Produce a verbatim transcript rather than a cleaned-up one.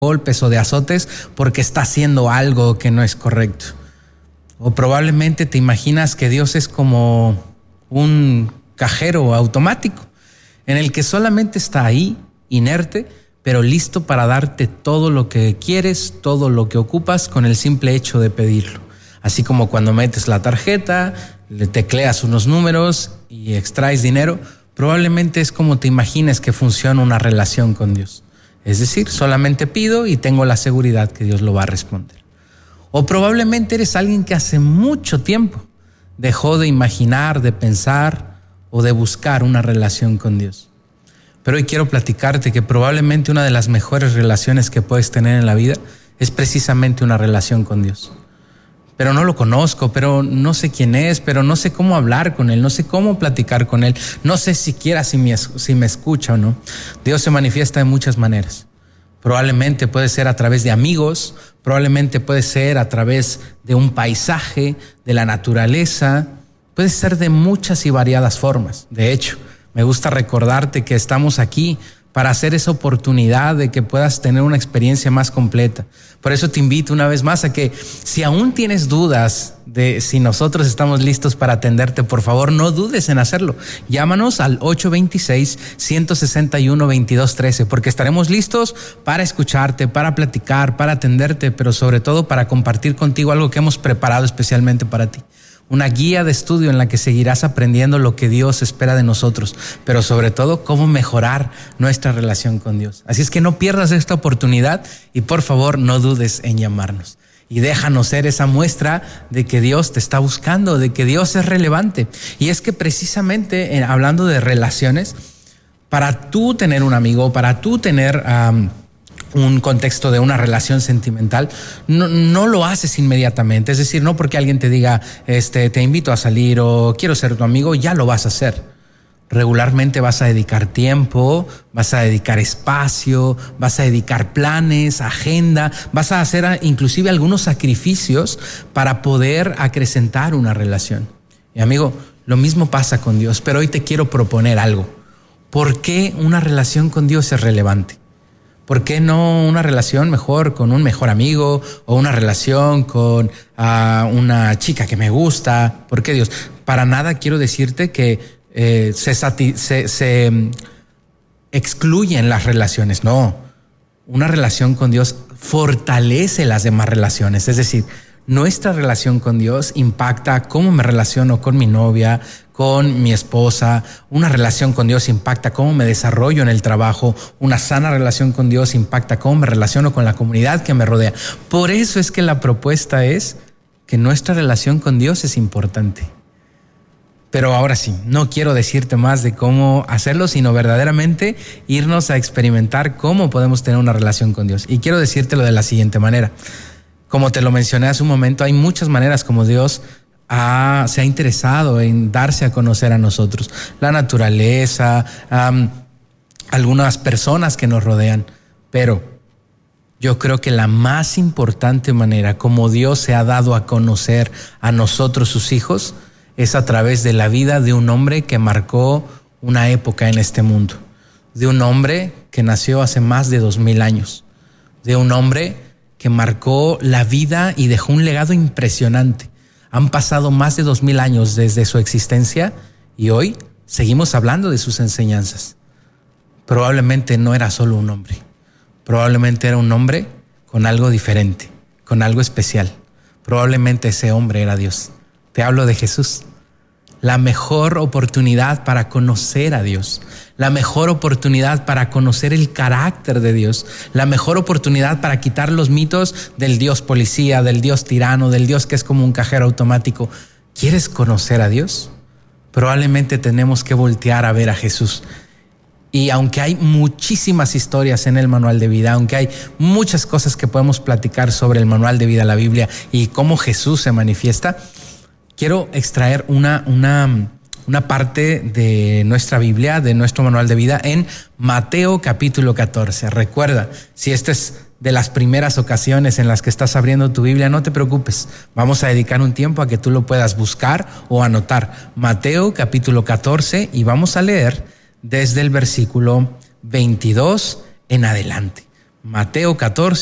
golpes o de azotes porque está haciendo algo que no es correcto. O probablemente te imaginas que Dios es como un cajero automático en el que solamente está ahí, inerte, pero listo para darte todo lo que quieres, todo lo que ocupas con el simple hecho de pedirlo. Así como cuando metes la tarjeta, le tecleas unos números y extraes dinero, probablemente es como te imagines que funciona una relación con Dios. Es decir, solamente pido y tengo la seguridad que Dios lo va a responder. O probablemente eres alguien que hace mucho tiempo dejó de imaginar, de pensar o de buscar una relación con Dios. Pero hoy quiero platicarte que probablemente una de las mejores relaciones que puedes tener en la vida es precisamente una relación con Dios. Pero no lo conozco, pero no sé quién es, pero no sé cómo hablar con Él, no sé cómo platicar con Él, no sé siquiera si me, si me escucha o no. Dios se manifiesta de muchas maneras. Probablemente puede ser a través de amigos, probablemente puede ser a través de un paisaje, de la naturaleza, puede ser de muchas y variadas formas. De hecho, me gusta recordarte que estamos aquí para hacer esa oportunidad de que puedas tener una experiencia más completa. Por eso te invito una vez más a que si aún tienes dudas de si nosotros estamos listos para atenderte, por favor no dudes en hacerlo. Llámanos al ocho dos seis, uno seis uno, dos dos uno tres porque estaremos listos para escucharte, para platicar, para atenderte, pero sobre todo para compartir contigo algo que hemos preparado especialmente para ti. Una guía de estudio en la que seguirás aprendiendo lo que Dios espera de nosotros, pero sobre todo cómo mejorar nuestra relación con Dios. Así es que no pierdas esta oportunidad y por favor no dudes en llamarnos. Y déjanos ser esa muestra de que Dios te está buscando, de que Dios es relevante. Y es que precisamente eh, hablando de relaciones, para tú tener un amigo, para tú tener Um, un contexto de una relación sentimental, no, no lo haces inmediatamente. Es decir, no porque alguien te diga, este, te invito a salir o quiero ser tu amigo, ya lo vas a hacer. Regularmente vas a dedicar tiempo, vas a dedicar espacio, vas a dedicar planes, agenda, vas a hacer inclusive algunos sacrificios para poder acrecentar una relación. Y amigo, lo mismo pasa con Dios, pero hoy te quiero proponer algo. ¿Por qué una relación con Dios es relevante? ¿Por qué no una relación mejor con un mejor amigo o una relación con uh, una chica que me gusta? ¿Por qué Dios? Para nada quiero decirte que eh, se, sati- se, se um, excluyen las relaciones. No, una relación con Dios fortalece las demás relaciones. Es decir, nuestra relación con Dios impacta cómo me relaciono con mi novia, con mi esposa. Una relación con Dios impacta cómo me desarrollo en el trabajo. Una sana relación con Dios impacta cómo me relaciono con la comunidad que me rodea. Por eso es que la propuesta es que nuestra relación con Dios es importante. Pero ahora sí, no quiero decirte más de cómo hacerlo, sino verdaderamente irnos a experimentar cómo podemos tener una relación con Dios. Y quiero decírtelo de la siguiente manera. Como te lo mencioné hace un momento, hay muchas maneras como Dios ha, se ha interesado en darse a conocer a nosotros. La naturaleza, um, algunas personas que nos rodean. Pero yo creo que la más importante manera como Dios se ha dado a conocer a nosotros, sus hijos, es a través de la vida de un hombre que marcó una época en este mundo. De un hombre que nació hace más de dos mil años. De un hombre que marcó la vida y dejó un legado impresionante. Han pasado más de dos mil años desde su existencia y hoy seguimos hablando de sus enseñanzas. Probablemente no era solo un hombre, probablemente era un hombre con algo diferente, con algo especial. Probablemente ese hombre era Dios. Te hablo de Jesús. La mejor oportunidad para conocer a Dios, la mejor oportunidad para conocer el carácter de Dios, la mejor oportunidad para quitar los mitos del Dios policía, del Dios tirano, del Dios que es como un cajero automático. ¿Quieres conocer a Dios? Probablemente tenemos que voltear a ver a Jesús. Y aunque hay muchísimas historias en el manual de vida, aunque hay muchas cosas que podemos platicar sobre el manual de vida, la Biblia y cómo Jesús se manifiesta, quiero extraer una, una, una parte de nuestra Biblia, de nuestro manual de vida en Mateo capítulo catorce. Recuerda, si esta es de las primeras ocasiones en las que estás abriendo tu Biblia, no te preocupes. Vamos a dedicar un tiempo a que tú lo puedas buscar o anotar. Mateo capítulo catorce y vamos a leer desde el versículo veintidós en adelante. Mateo catorce.